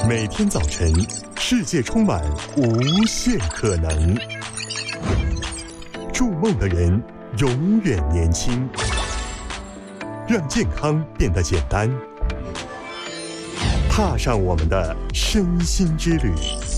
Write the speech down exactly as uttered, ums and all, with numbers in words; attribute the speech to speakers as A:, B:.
A: 每天早晨，世界充满无限可能。筑梦的人永远年轻。让健康变得简单。踏上我们的身心之旅。